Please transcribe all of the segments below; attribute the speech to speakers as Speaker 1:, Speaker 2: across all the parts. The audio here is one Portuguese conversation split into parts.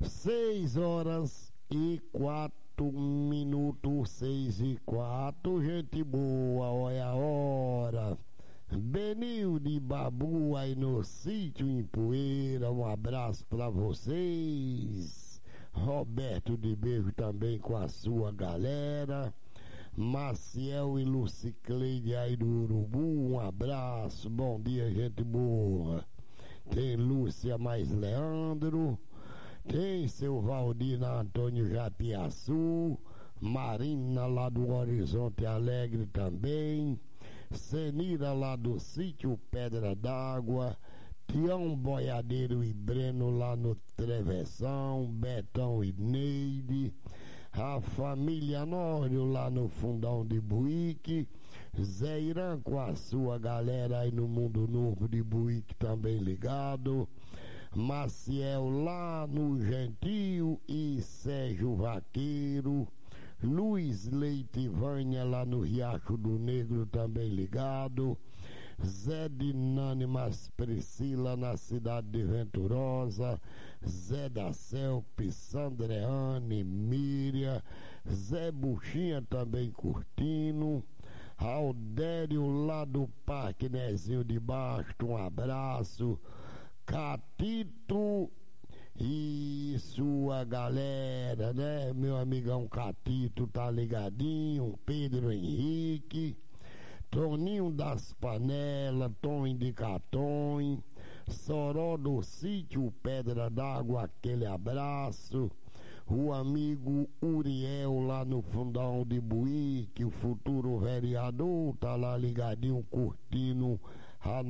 Speaker 1: 6h04, 6h04, gente boa, olha a hora. Benilde e Babu aí no sítio em Poeira, um abraço pra vocês. Roberto de Beijo também com a sua galera. Maciel e Lucicleide aí do Urubu, um abraço, bom dia, gente boa. Tem Lúcia mais Leandro, tem seu Valdina Antônio Japiaçu, Marina lá do Horizonte Alegre também, Senira lá do sítio Pedra d'Água, Tião Boiadeiro e Breno lá no Travessão, Betão e Neide, a família Nório lá no Fundão de Buíque, Zé Irã com a sua galera aí no Mundo Novo de Buíque também ligado, Maciel lá no Gentil e Sérgio Vaqueiro, Luiz Leite e Vânia lá no Riacho do Negro também ligado, Zé de Nânimas Priscila na cidade de Venturosa, Zé da Celpe, Sandreane, Míria, Zé Buchinha também curtindo, Aldério lá do Parque Nezinho de Baixo, um abraço, Catito e sua galera, né? Meu amigão Catito tá ligadinho, Pedro Henrique, Toninho das Panelas, Tom de Caton, Soró do Sítio Pedra d'Água, aquele abraço, o amigo Uriel lá no Fundão de Buíque, o futuro vereador, tá lá ligadinho, curtindo a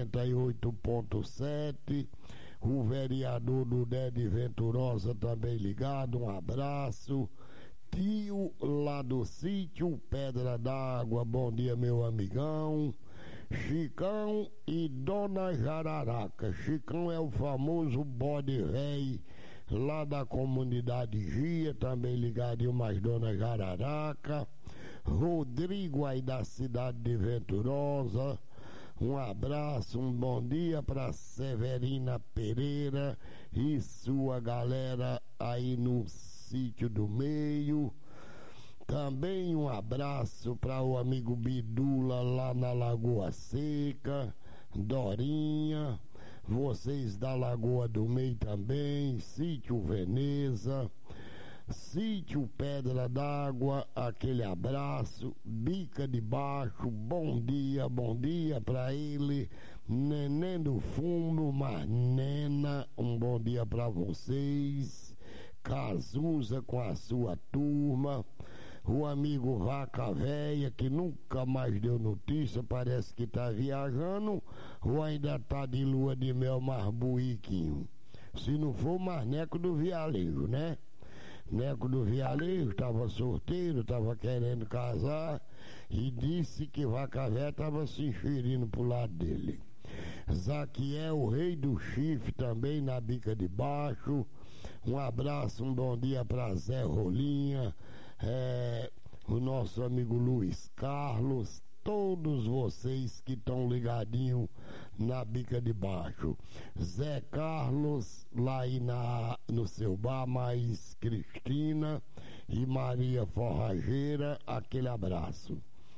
Speaker 1: 98.7, o vereador do Dede Venturosa também ligado, um abraço, tio lá do sítio Pedra d'Água, bom dia meu amigão, Chicão e Dona Jararaca. Chicão é o famoso bode rei lá da comunidade Gia, também ligadinho, mais Dona Jararaca, Rodrigo aí da cidade de Venturosa, um abraço, um bom dia para Severina Pereira e sua galera aí no Sítio do Meio. Também um abraço para o amigo Bidula lá na Lagoa Seca, Dorinha, vocês da Lagoa do Meio também, Sítio Veneza, Sítio Pedra d'Água, aquele abraço, Bica de Baixo, bom dia pra ele, Neném do Fundo, Marnena, um bom dia pra vocês, Cazuza com a sua turma, o amigo Vaca Véia, que nunca mais deu notícia, parece que tá viajando, ou ainda tá de lua de mel marbuíquinho, se não for mais Neco do Vialejo, né? Neco do Vialejo estava solteiro, estava querendo casar e disse que Vaca Véia estava se inferindo pro lado dele. Zaquiel, o rei do chifre, também na Bica de Baixo. Um abraço, um bom dia para Zé Rolinha, o nosso amigo Luiz Carlos, todos vocês que estão ligadinhos na Bica de Baixo. Zé Carlos, lá aí no seu bar, mais Cristina e Maria Forrageira, aquele abraço.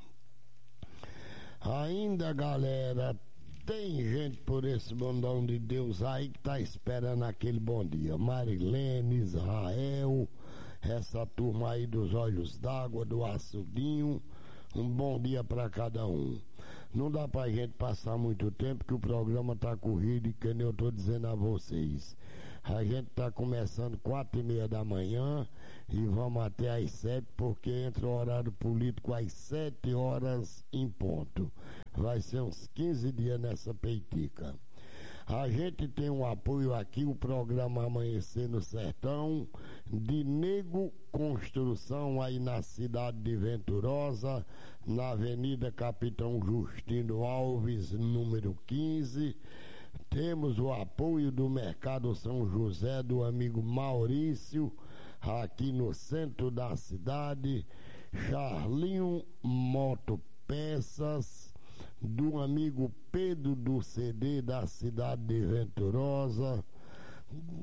Speaker 1: Ainda, galera, tem gente por esse bondão de Deus aí que tá esperando aquele bom dia. Marilene, Israel, essa turma aí dos Olhos d'Água, do Açudinho, um bom dia para cada um. Não dá pra gente passar muito tempo que o programa tá corrido e que nem eu tô dizendo a vocês. A gente tá começando 4h30 da manhã e vamos até às 7, porque entra o horário político às 7 horas em ponto. Vai ser uns 15 dias nessa peitica. A gente tem um apoio aqui, o programa Amanhecer no Sertão, de Nego Construção, aí na cidade de Venturosa, na Avenida Capitão Justino Alves, número 15. Temos o apoio do Mercado São José, do amigo Maurício, aqui no centro da cidade. Charlinho Motopeças, do amigo Pedro do CD da cidade de Venturosa.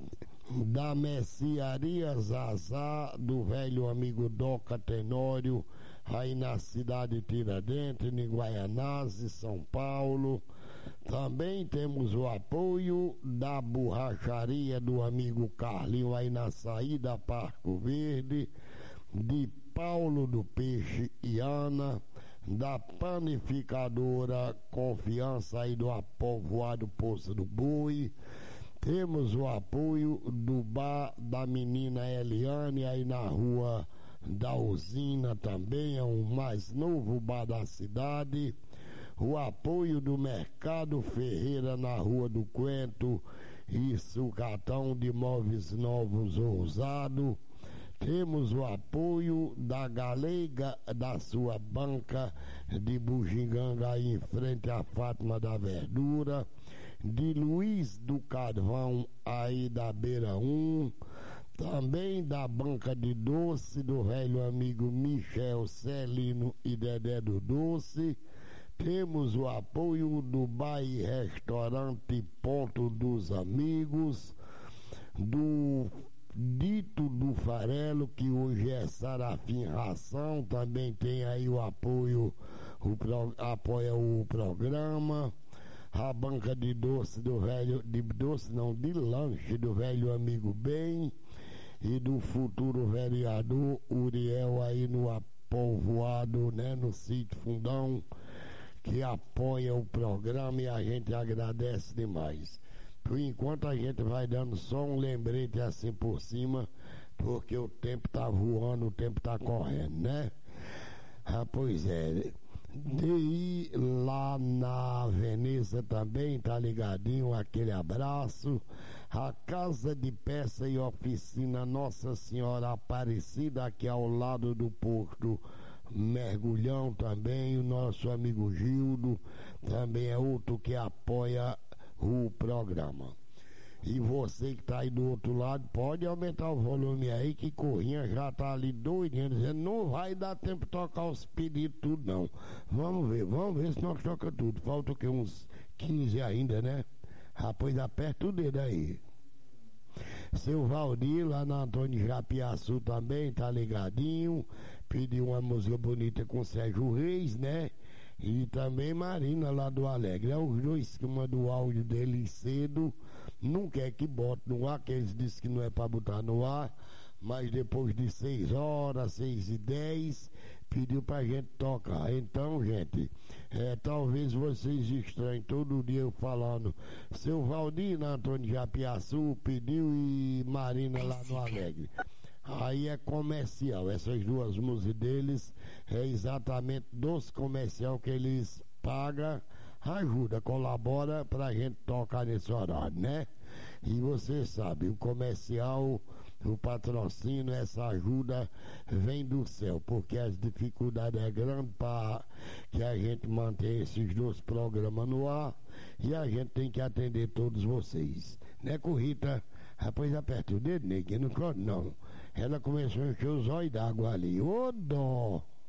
Speaker 1: da mercearia Zazá, do velho amigo Doca Tenório, aí na cidade de Tiradentes, em Guaianazes, São Paulo. Também temos o apoio da borracharia do amigo Carlinho, aí na saída Parco Verde, de Paulo do Peixe e Ana, da panificadora Confiança, aí do povoado Poço do Boi. Temos o apoio do bar da menina Eliane, aí na rua da Usina também, é o mais novo bar da cidade. O apoio do Mercado Ferreira na Rua do Quento e Sucatão de Móveis Novos Ousado. Temos o apoio da Galega, da sua banca de Bugiganga, aí em frente à Fátima da Verdura, de Luiz do Carvão, aí da Beira 1, também da banca de doce do velho amigo Michel Celino e Dedé do Doce. Temos o apoio do bar e restaurante Ponto dos Amigos, do Dito do Farelo, que hoje é Sarafim Ração, também tem aí o apoio, apoia o programa. A banca de doce do velho, de lanche do velho amigo Bem e do futuro vereador Uriel, aí no povoado, né, no sítio Fundão, que apoia o programa, e a gente agradece demais. Por enquanto a gente vai dando só um lembrete assim por cima, porque o tempo tá voando, o tempo tá correndo, né? Pois é. DI lá na Veneza também, tá ligadinho, aquele abraço. A Casa de Peça e Oficina Nossa Senhora Aparecida, aqui ao lado do Porto Mergulhão também, o nosso amigo Gildo também é outro que apoia o programa. E você que tá aí do outro lado, pode aumentar o volume aí, que Corrinha já tá ali doidinho, dizendo, não vai dar tempo de tocar os pedidos tudo não. Vamos ver se nós toca tudo. Falta o que, uns 15 ainda, né? Rapaz, aperta o dedo aí. Seu Valdir, lá na Antônio Japiaçu também, tá ligadinho. Pediu uma música bonita com Sérgio Reis, né? E também Marina, lá do Alegre. É os dois que mandam o áudio dele cedo. Não quer que bote no ar, que eles dizem que não é pra botar no ar. Mas depois de 6 horas, 6h10, pediu pra gente tocar. Então, gente, talvez vocês estranhem todo dia eu falando. Seu Valdir, na Antônio Japiaçu, pediu, e Marina lá no Alegre. Aí é comercial, essas duas músicas deles é exatamente dos comercial que eles pagam, ajuda, colabora pra gente tocar nesse horário, né? E você sabe, o comercial, o patrocínio, essa ajuda vem do céu, porque as dificuldades é grande para que a gente mantenha esses dois programas no ar, e a gente tem que atender todos vocês, né, Corrita? Rapaz, aperta o dedo, neguinho, não. Ela começou a encher os olhos d'água ali. Ô dó!